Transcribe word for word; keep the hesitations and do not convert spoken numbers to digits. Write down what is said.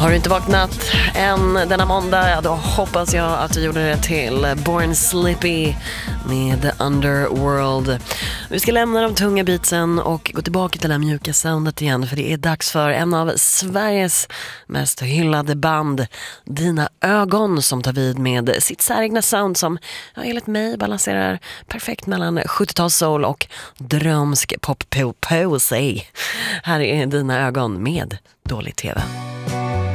Har du inte vaknat än denna måndag, ja, då hoppas jag att du gjorde det till Born Slippy med The Underworld. Vi ska lämna de tunga beatsen och gå tillbaka till det mjuka soundet igen, för det är dags för en av Sveriges mest hyllade band, Dina Ögon, som tar vid med sitt säregna sound som, ja, enligt mig balanserar perfekt mellan sjuttio-tals soul och drömsk pop-poesy. Här är Dina Ögon med Dålig T V.